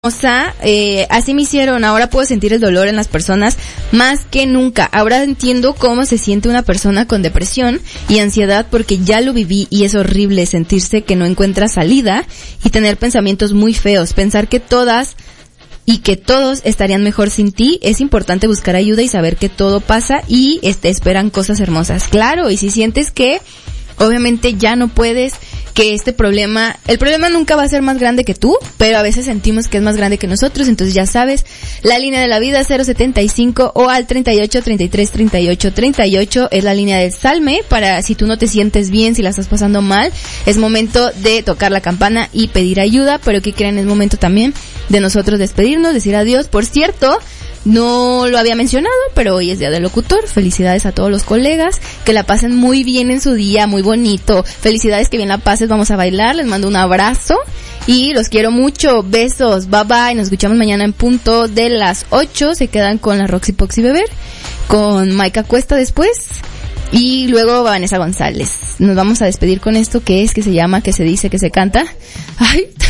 así me hicieron, ahora puedo sentir el dolor en las personas más que nunca. Ahora entiendo cómo se siente una persona con depresión y ansiedad porque ya lo viví y es horrible sentirse que no encuentra salida y tener pensamientos muy feos, pensar que todas y que todos estarían mejor sin ti. Es importante buscar ayuda y saber que todo pasa y te esperan cosas hermosas. Claro, y si sientes que obviamente ya no puedes, que el problema nunca va a ser más grande que tú, pero a veces sentimos que es más grande que nosotros, entonces ya sabes, la línea de la vida 075 o al 38 33 38 38 es la línea del Salme, para si tú no te sientes bien, si la estás pasando mal, es momento de tocar la campana y pedir ayuda, pero que creen, es momento también de nosotros despedirnos, decir adiós. Por cierto, no lo había mencionado, pero hoy es Día del Locutor. Felicidades a todos los colegas, que la pasen muy bien en su día, muy bonito. Felicidades, que bien la pases, vamos a bailar, les mando un abrazo y los quiero mucho. Besos, bye bye, nos escuchamos mañana en punto de las 8. Se quedan con la Roxy Poxy Beber, con Maika Cuesta después y luego Vanessa González. Nos vamos a despedir con esto que se llama, que se dice, que se canta. Ay,